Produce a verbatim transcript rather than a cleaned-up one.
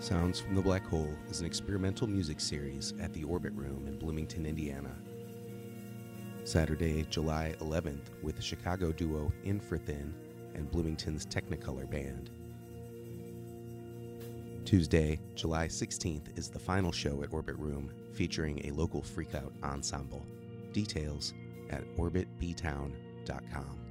Sounds from the Black Hole is an experimental music series at the Orbit Room in Bloomington, Indiana. Saturday, July eleventh, with the Chicago duo In For Thin and Bloomington's Technicolor Band. Tuesday, July sixteenth, is the final show at Orbit Room, featuring a local freakout ensemble. Details at orbit b town dot com.